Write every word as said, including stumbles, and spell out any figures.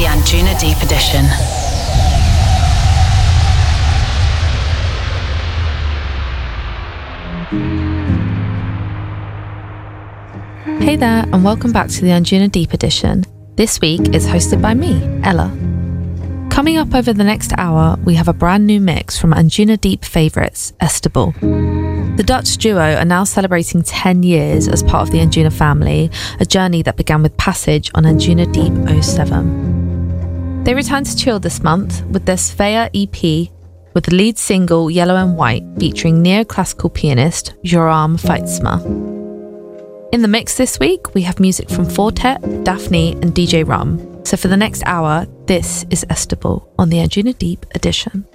the Anjuna Deep Edition. Hey there, and welcome back to the Anjuna Deep Edition. This week is hosted by me, Ella. Coming up over the next hour, we have a brand new mix from Anjuna Deep favourites, Esterbal. The Dutch duo are now celebrating ten years as part of the Anjuna family, a journey that began with Passage on Anjuna Deep oh seven. They returned to Chill this month with their Svea E P, with the lead single Yellow and White featuring neoclassical pianist Joram Feitsma. In the mix this week, we have music from Fortet, Daphne and D J Rum. So for the next hour, this is Esterbal on the Anjuna Deep Edition.